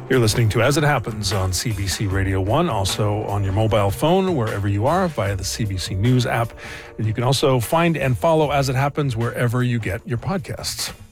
You're listening to As It Happens on CBC Radio 1, also on your mobile phone, wherever you are, via the CBC News app. And you can also find and follow As It Happens wherever you get your podcasts.